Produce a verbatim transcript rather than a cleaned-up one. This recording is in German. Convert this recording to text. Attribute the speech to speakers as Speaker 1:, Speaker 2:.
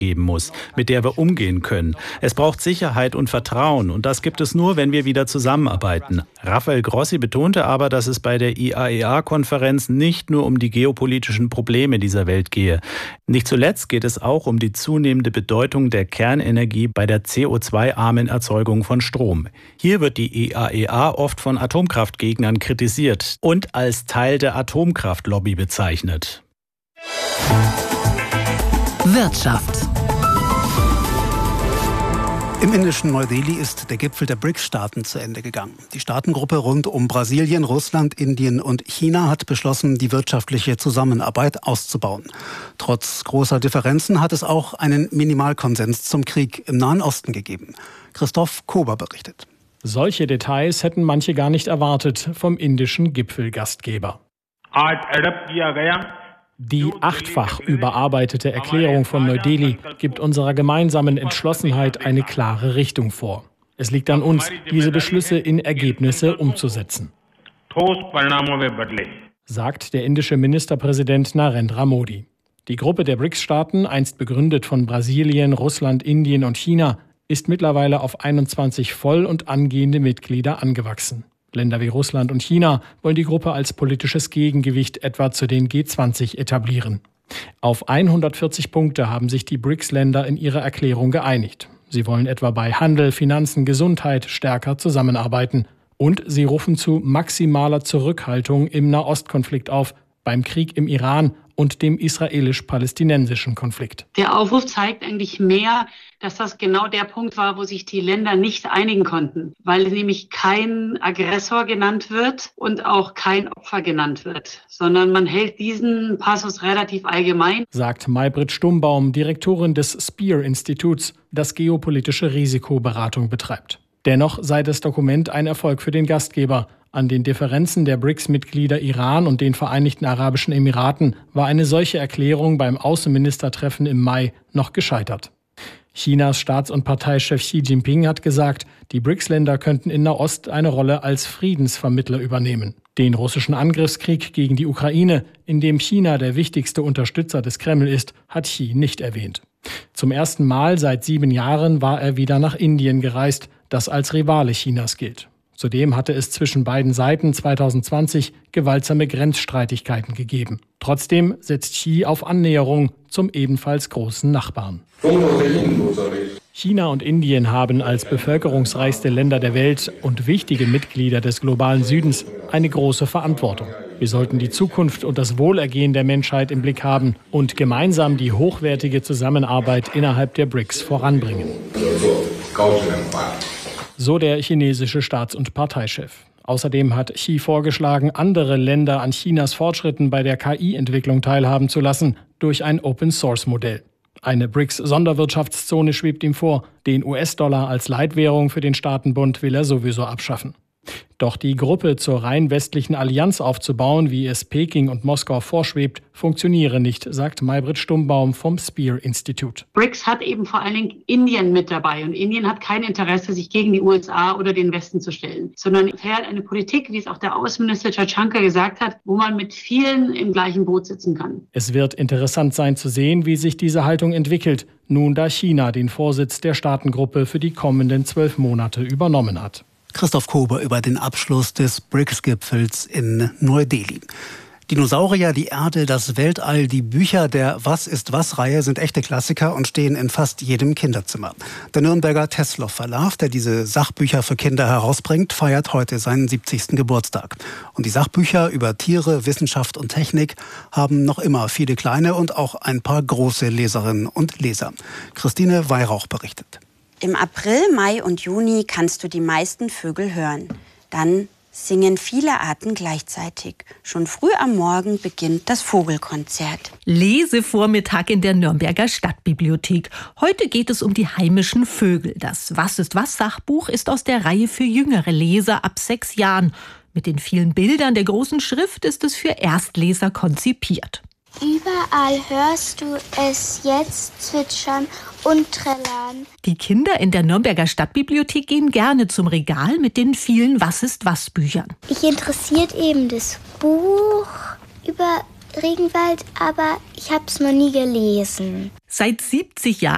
Speaker 1: geben muss, mit der wir umgehen können. Es braucht Sicherheit und Vertrauen und das gibt es nur, wenn wir wieder zusammenarbeiten. Rafael Grossi betonte aber, dass es bei der I A E A-Konferenz nicht nur um die geopolitischen Probleme dieser Welt gehe. Nicht zuletzt geht es auch um die zunehmende Bedeutung der Kernenergie bei der C O zwei armen Erzeugung von Strom. Hier wird die I A E A oft von Atomkraftgegnern kritisiert und als Teil der Atomkraftlobby bezeichnet.
Speaker 2: Wirtschaft.
Speaker 3: Im indischen Neu-Delhi ist der Gipfel der B R I C S-Staaten zu Ende gegangen. Die Staatengruppe rund um Brasilien, Russland, Indien und China hat beschlossen, die wirtschaftliche Zusammenarbeit auszubauen. Trotz großer Differenzen hat es auch einen Minimalkonsens zum Krieg im Nahen Osten gegeben. Christoph Kober berichtet.
Speaker 4: Solche Details hätten manche gar nicht erwartet vom indischen Gipfelgastgeber. Die achtfach überarbeitete Erklärung von Neu-Delhi gibt unserer gemeinsamen Entschlossenheit eine klare Richtung vor. Es liegt an uns, diese Beschlüsse in Ergebnisse umzusetzen, sagt der indische Ministerpräsident Narendra Modi. Die Gruppe der B R I C S-Staaten, einst begründet von Brasilien, Russland, Indien und China, ist mittlerweile auf einundzwanzig voll- und angehende Mitglieder angewachsen. Länder wie Russland und China wollen die Gruppe als politisches Gegengewicht etwa zu den G zwanzig etablieren. Auf hundertvierzig Punkte haben sich die B R I C S-Länder in ihrer Erklärung geeinigt. Sie wollen etwa bei Handel, Finanzen, Gesundheit stärker zusammenarbeiten. Und sie rufen zu maximaler Zurückhaltung im Nahostkonflikt auf, beim Krieg im Iran und dem israelisch-palästinensischen Konflikt.
Speaker 5: Der Aufruf zeigt eigentlich mehr, dass das genau der Punkt war, wo sich die Länder nicht einigen konnten, weil nämlich kein Aggressor genannt wird und auch kein Opfer genannt wird, sondern man hält diesen Passus relativ allgemein,
Speaker 4: sagt Maybrit Stumbaum, Direktorin des Spear-Instituts, das geopolitische Risikoberatung betreibt. Dennoch sei das Dokument ein Erfolg für den Gastgeber. An den Differenzen der B R I C S-Mitglieder Iran und den Vereinigten Arabischen Emiraten war eine solche Erklärung beim Außenministertreffen im Mai noch gescheitert. Chinas Staats- und Parteichef Xi Jinping hat gesagt, die B R I C S-Länder könnten in Nahost eine Rolle als Friedensvermittler übernehmen. Den russischen Angriffskrieg gegen die Ukraine, in dem China der wichtigste Unterstützer des Kreml ist, hat Xi nicht erwähnt. Zum ersten Mal seit sieben Jahren war er wieder nach Indien gereist, das als Rivale Chinas gilt. Zudem hatte es zwischen beiden Seiten zweitausendzwanzig gewaltsame Grenzstreitigkeiten gegeben. Trotzdem setzt Xi auf Annäherung zum ebenfalls großen Nachbarn. China und Indien haben als bevölkerungsreichste Länder der Welt und wichtige Mitglieder des globalen Südens eine große Verantwortung. Wir sollten die Zukunft und das Wohlergehen der Menschheit im Blick haben und gemeinsam die hochwertige Zusammenarbeit innerhalb der B R I C S voranbringen. So der chinesische Staats- und Parteichef. Außerdem hat Xi vorgeschlagen, andere Länder an Chinas Fortschritten bei der K I-Entwicklung teilhaben zu lassen durch ein Open-Source-Modell. Eine B R I C S-Sonderwirtschaftszone schwebt ihm vor. Den U S-Dollar als Leitwährung für den Staatenbund will er sowieso abschaffen. Doch die Gruppe zur rein westlichen Allianz aufzubauen, wie es Peking und Moskau vorschwebt, funktioniere nicht, sagt Maybrit Stumbaum vom Spear-Institut.
Speaker 5: B R I C S hat eben vor allen Dingen Indien mit dabei und Indien hat kein Interesse, sich gegen die U S A oder den Westen zu stellen, sondern fährt eine Politik, wie es auch der Außenminister Jaishankar gesagt hat, wo man mit vielen im gleichen Boot sitzen kann.
Speaker 4: Es wird interessant sein zu sehen, wie sich diese Haltung entwickelt, nun da China den Vorsitz der Staatengruppe für die kommenden zwölf Monate übernommen hat.
Speaker 3: Christoph Kober über den Abschluss des B R I C S-Gipfels in Neu-Delhi. Dinosaurier, die Erde, das Weltall, die Bücher der Was-ist-was-Reihe sind echte Klassiker und stehen in fast jedem Kinderzimmer. Der Nürnberger Tesloff Verlag, der diese Sachbücher für Kinder herausbringt, feiert heute seinen siebzigsten Geburtstag. Und die Sachbücher über Tiere, Wissenschaft und Technik haben noch immer viele kleine und auch ein paar große Leserinnen und Leser. Christine Weihrauch berichtet.
Speaker 6: Im April, Mai und Juni kannst du die meisten Vögel hören. Dann singen viele Arten gleichzeitig. Schon früh am Morgen beginnt das Vogelkonzert.
Speaker 2: Lesevormittag in der Nürnberger Stadtbibliothek. Heute geht es um die heimischen Vögel. Das Was-ist-was-Sachbuch ist aus der Reihe für jüngere Leser ab sechs Jahren. Mit den vielen Bildern der großen Schrift ist es für Erstleser konzipiert.
Speaker 7: Überall hörst du es jetzt zwitschern und trällern.
Speaker 2: Die Kinder in der Nürnberger Stadtbibliothek gehen gerne zum Regal mit den vielen Was-ist-was-Büchern.
Speaker 7: Mich interessiert eben das Buch über Regenwald, aber ich habe es noch nie gelesen.
Speaker 2: Seit siebzig Jahren